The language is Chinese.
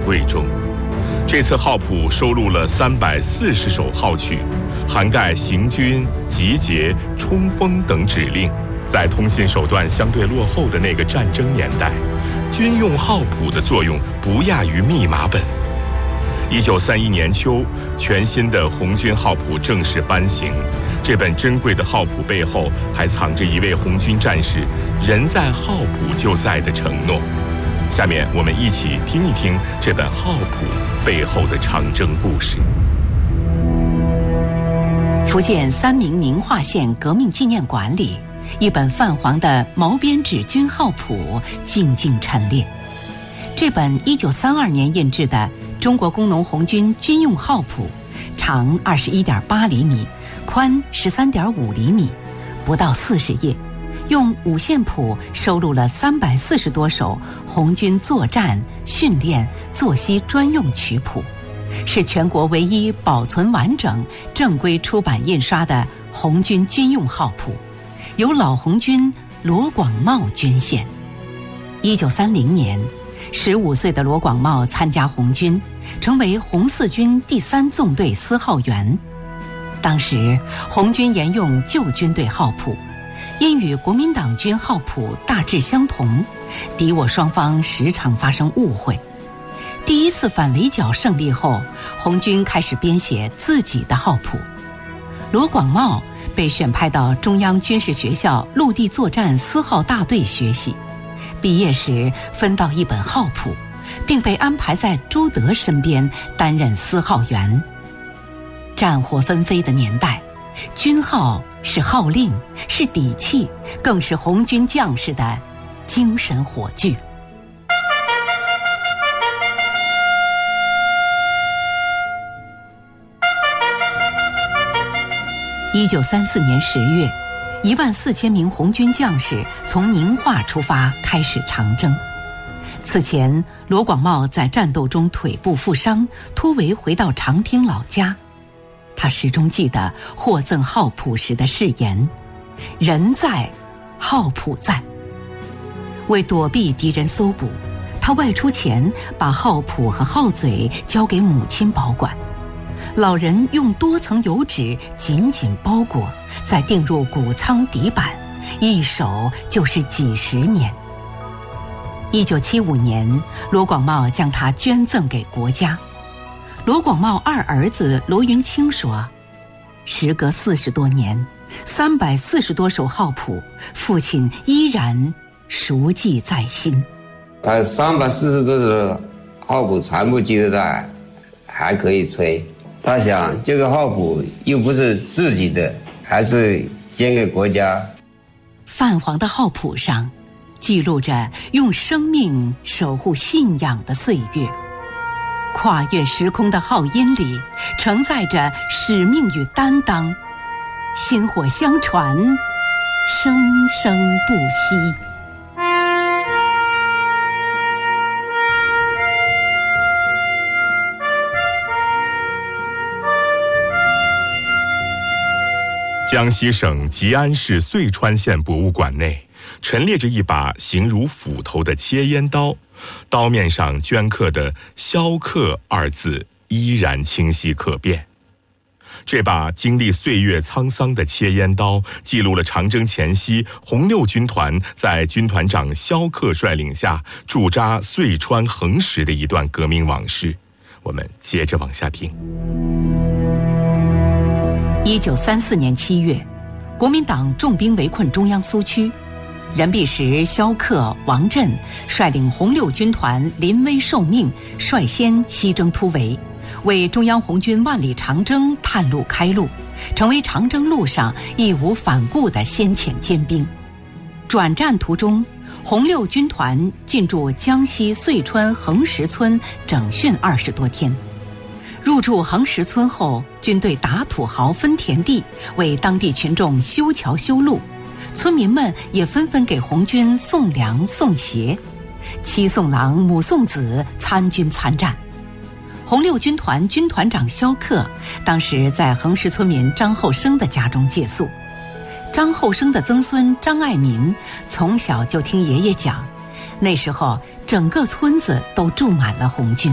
贵重。这次号谱收录了340首号曲，涵盖行军、集结、冲锋等指令。在通信手段相对落后的那个战争年代，军用号谱的作用不亚于密码本。1931年秋，全新的红军号谱正式颁行。这本珍贵的号谱背后，还藏着一位红军战士“人在号谱就在”的承诺。下面我们一起听一听这本号谱背后的长征故事。 福建三明宁化县革命纪念馆里，一本泛黄的毛编纸军号谱静静陈列。这本1932年印制的中国工农红军军用号谱，长21.8厘米，宽13.5厘米，不到40页，用五线谱收录了340多首红军作战、训练、作息专用曲谱，是全国唯一保存完整、正规出版印刷的红军军用号谱，由老红军罗广茂捐献。1930年，15岁的罗广茂参加红军，成为红四军第3纵队司号员。当时红军沿用旧军队号谱，因与国民党军号谱大致相同，敌我双方时常发生误会。第一次反围剿胜利后，红军开始编写自己的号谱。罗广茂被选派到中央军事学校陆地作战司号大队学习，毕业时分到一本号谱，并被安排在朱德身边担任司号员。战火纷飞的年代，军号是号令，是底气，更是红军将士的精神火炬。1934年10月，14000名红军将士从宁化出发，开始长征。此前，罗广茂在战斗中腿部负伤，突围回到长汀老家。他始终记得获赠号谱时的誓言：人在，号谱在。为躲避敌人搜捕，他外出前把号谱和号嘴交给母亲保管。老人用多层油纸紧紧包裹，再钉入谷仓底板，一守就是几十年。1975年，罗广茂将它捐赠给国家。罗广茂二儿子罗云清说：“时隔40多年，340多首号谱，父亲依然熟记在心。” 他340多首号谱全部记得在，还可以吹。他想，这个号谱又不是自己的，还是捐给国家。 泛黄的号谱上，记录着用生命守护信仰的岁月。跨越时空的号音里，承载着使命与担当，薪火相传，生生不息。 江西省吉安市遂川县博物馆内陈列着一把形如斧头的切烟刀，刀面上镌刻的“萧克”二字依然清晰可辨。这把经历岁月沧桑的切烟刀，记录了长征前夕红六军团在军团长萧克率领下驻扎遂川横石的一段革命往事。我们接着往下听。 1934年7月，国民党重兵围困中央苏区，任弼时、萧克、王震率领红六军团临危受命，率先西征突围，为中央红军万里长征探路开路，成为长征路上义无反顾的先遣尖兵。转战途中，红六军团进驻江西遂川横石村整训20多天。入驻横石村后，军队打土豪分田地，为当地群众修桥修路，村民们也纷纷给红军送粮送鞋，妻送郎母送子，参军参战。红六军团军团长萧克当时在横石村民张后生的家中借宿。张后生的曾孙张爱民从小就听爷爷讲，那时候整个村子都住满了红军。